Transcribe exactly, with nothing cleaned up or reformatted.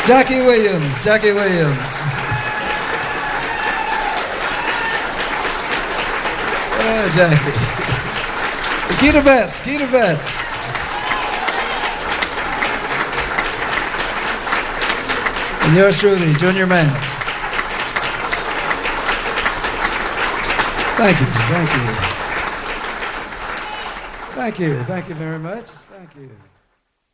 Jackie Williams, Jackie Williams. Oh, Jackie. Keita Betts, Keita Betts. And yours truly, Junior Mance. Thank you, thank you. Thank you, thank you very much. Thank you.